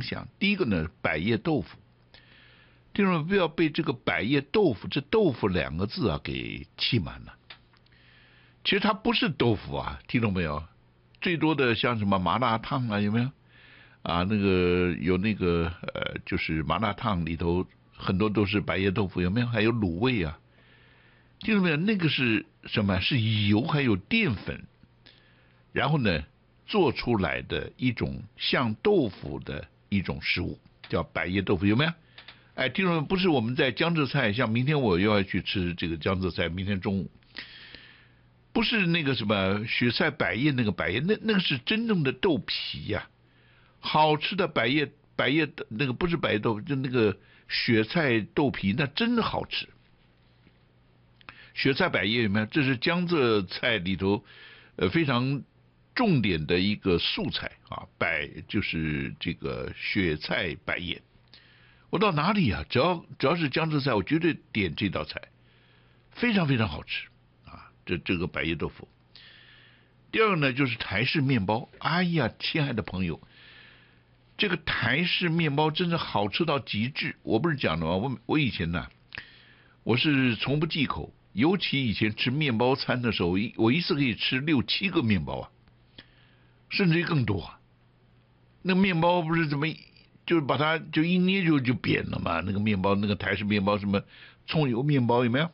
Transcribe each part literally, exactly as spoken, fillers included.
响。第一个呢，百叶豆腐，听众们不要被这个百叶豆腐这豆腐两个字啊给气满了。其实它不是豆腐啊，听懂没有？最多的像什么麻辣烫啊，有没有？啊，那个有那个呃，就是麻辣烫里头很多都是百叶豆腐，有没有？还有卤味啊，听懂没有？那个是什么？是油还有淀粉，然后呢做出来的一种像豆腐的一种食物，叫百叶豆腐，有没有？哎，听众们，不是我们在江浙菜，像明天我又要去吃这个江浙菜，明天中午。不是那个什么雪菜百叶那个百叶，那那个是真正的豆皮呀、啊，好吃的百叶百叶那个不是百叶豆腐，就那个雪菜豆皮，那真的好吃。雪菜百叶有没有？这是江浙菜里头呃非常重点的一个素菜啊，百就是这个雪菜百叶。我到哪里啊？只要只要是江浙菜，我绝对点这道菜，非常非常好吃。这这个百叶豆腐，第二个呢就是台式面包。哎呀，亲爱的朋友，这个台式面包真的好吃到极致。我不是讲了吗？我我以前呢，我是从不忌口，尤其以前吃面包餐的时候，一我一次可以吃六七个面包啊，甚至于更多啊。那个面包不是怎么，就是把它就一捏就就扁了嘛。那个面包，那个台式面包，什么葱油面包有没有？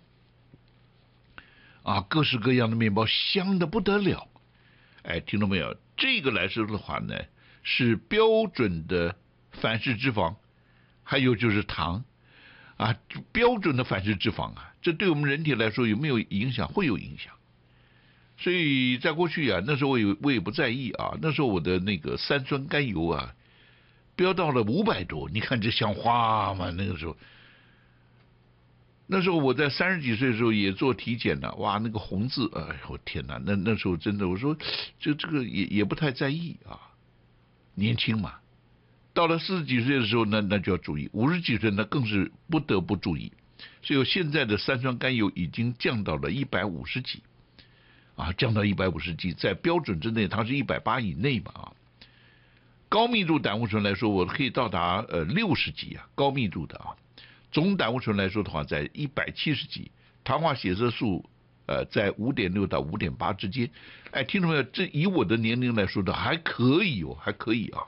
啊，各式各样的面包，香的不得了。哎，听到没有？这个来说的话呢，是标准的反式脂肪，还有就是糖啊，标准的反式脂肪啊，这对我们人体来说有没有影响？会有影响。所以在过去啊，那时候我也我也不在意啊，那时候我的那个三酸甘油啊，飙到了五百多，你看这像话吗？那个时候。那时候我在三十几岁的时候也做体检了，哇，那个红字，哎呦天哪，那那时候真的，我说这这个也也不太在意啊，年轻嘛。到了四十几岁的时候，那那就要注意，五十几岁那更是不得不注意。所以我现在的三酸甘油已经降到了一百五十几，啊，降到一百五十几，在标准之内，它是一百八以内嘛啊。高密度胆固醇来说，我可以到达呃六十几啊，高密度的啊。总胆固醇来说的话，在一百七十几，糖化血色素呃在五点六到五点八之间。哎，听众朋友，这以我的年龄来说的还可以哦，还可以啊。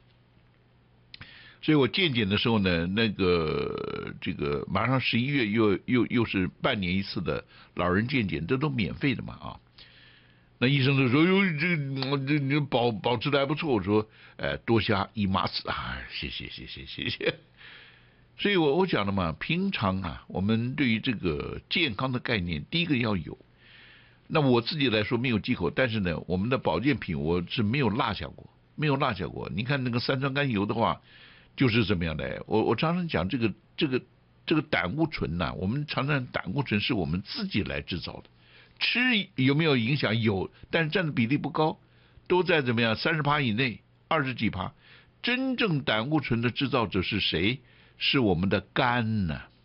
所以我健检的时候呢，那个这个马上十一月又又又是半年一次的老人健检，这都免费的嘛啊。那医生就说：“哟，这这你保保持的还不错。”我说：“呃，多谢姨妈子啊，谢谢谢谢谢谢。”所以我我讲了嘛，平常啊，我们对于这个健康的概念，第一个要有。那我自己来说没有忌口，但是呢，我们的保健品我是没有落下过，没有落下过。你看那个三酸甘油的话，就是怎么样的？我我常常讲这个这个这个胆固醇呐、啊，我们常常胆固醇是我们自己来制造的，吃有没有影响？有，但是占的比例不高，都在怎么样三十趴以内，二十几趴。真正胆固醇的制造者是谁？是我们的肝呢、啊。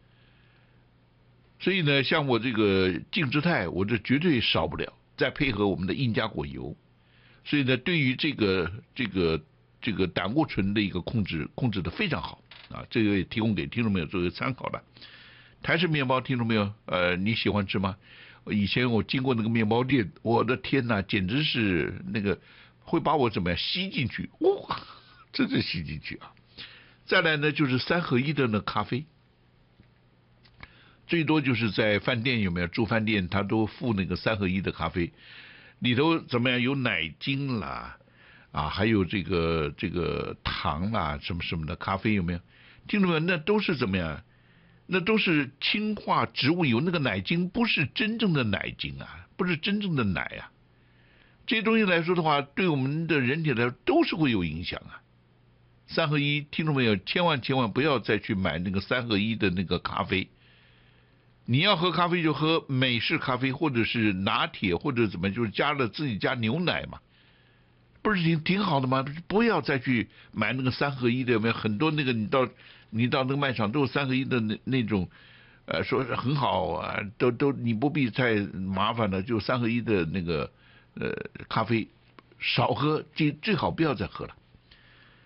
所以呢，像我这个净脂肽，我这绝对少不了，再配合我们的印加果油，所以呢，对于这个这个这个胆固醇的一个控制，控制的非常好啊。这个也提供给听众朋友作为参考的。台式面包，听众朋友，呃，你喜欢吃吗？以前我经过那个面包店，我的天哪，简直是那个会把我怎么样吸进去，哇，真是吸进去啊！再来呢，就是三合一的那咖啡，最多就是在饭店有没有住饭店，他都附那个三合一的咖啡，里头怎么样有奶精啦，啊，还有这个这个糖啦，什么什么的咖啡有没有？听众们，那都是怎么样？那都是氢化植物油，那个奶精不是真正的奶精啊，不是真正的奶啊。这些东西来说的话，对我们的人体来说都是会有影响啊。三合一，听众朋友，千万千万不要再去买那个三合一的那个咖啡。你要喝咖啡就喝美式咖啡，或者是拿铁，或者怎么就是加了自己加牛奶嘛，不是挺挺好的吗？不要再去买那个三合一的，有没有很多那个你到你到那个卖场都有三合一的那那种，呃，说是很好啊，都都你不必太麻烦了，就三合一的那个呃咖啡少喝，最最好不要再喝了。